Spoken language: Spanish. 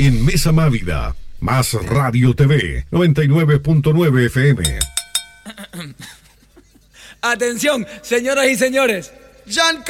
En Mesa Mávida, más Radio TV, 99.9 FM. Atención, señoras y señores.